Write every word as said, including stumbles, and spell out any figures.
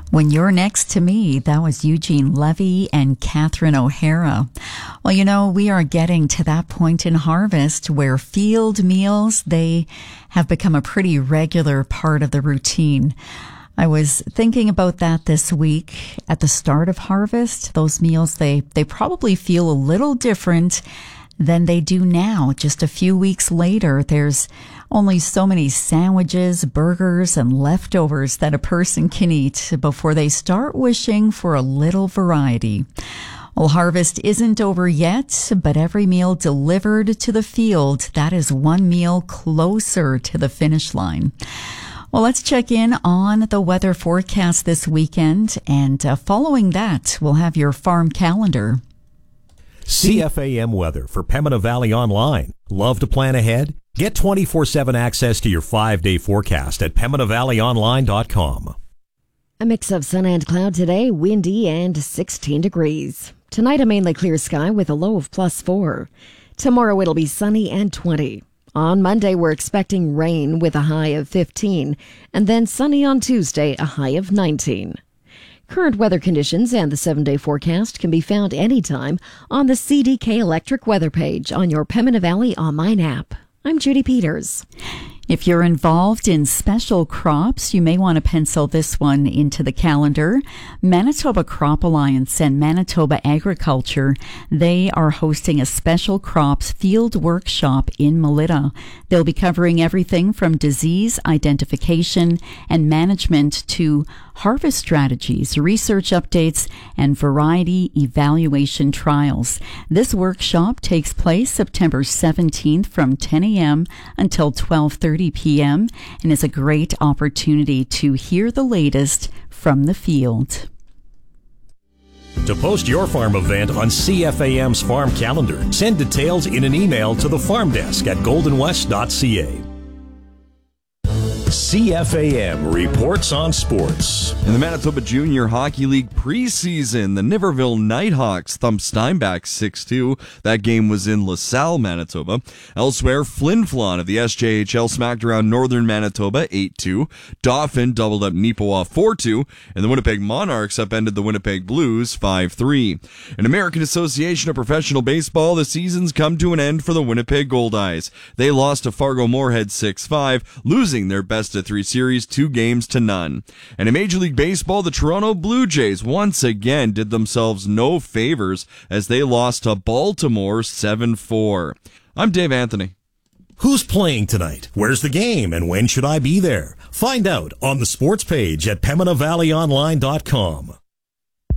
When You're Next to Me, that was Eugene Levy and Catherine O'Hara. Well, you know, we are getting to that point in harvest where field meals, they have become a pretty regular part of the routine. I was thinking about that this week at the start of harvest. Those meals, they, they probably feel a little different than they do now. Just a few weeks later, there's only so many sandwiches, burgers, and leftovers that a person can eat before they start wishing for a little variety. Well, harvest isn't over yet, but every meal delivered to the field, that is one meal closer to the finish line. Well, let's check in on the weather forecast this weekend, and uh, following that, we'll have your farm calendar. C F A M weather for Pembina Valley Online. Love to plan ahead? Get twenty-four seven access to your five-day forecast at pembina valley online dot com. A mix of sun and cloud today, windy and sixteen degrees. Tonight, a mainly clear sky with a low of plus four. Tomorrow, it'll be sunny and twenty. On Monday, we're expecting rain with a high of fifteen, and then sunny on Tuesday, a high of nineteen. Current weather conditions and the seven-day forecast can be found anytime on the C D K Electric weather page on your Pembina Valley online app. I'm Judy Peters. If you're involved in special crops, you may want to pencil this one into the calendar. Manitoba Crop Alliance and Manitoba Agriculture, they are hosting a special crops field workshop in Melita. They'll be covering everything from disease identification and management to harvest strategies, research updates, and variety evaluation trials. This workshop takes place September seventeenth from ten a.m. until twelve thirty p.m. and is a great opportunity to hear the latest from the field. To post your farm event on C F A M's farm calendar, send details in an email to the farm desk at golden west dot c a. C F A M reports on sports. In the Manitoba Junior Hockey League preseason, the Niverville Nighthawks thumped Steinbach six two. That game was in LaSalle, Manitoba. Elsewhere, Flin Flon of the S J H L smacked around Northern Manitoba eight two. Dauphin doubled up Neepawa four two. And the Winnipeg Monarchs upended the Winnipeg Blues five three. In American Association of Professional Baseball, the season's come to an end for the Winnipeg Goldeyes. They lost to Fargo Moorhead six five, losing their best of three series two games to none. And in Major League Baseball, the Toronto Blue Jays once again did themselves no favors as they lost to Baltimore seven four. I'm Dave Anthony. Who's playing tonight? Where's the game? And when should I be there? Find out on the sports page at pembina valley online dot com.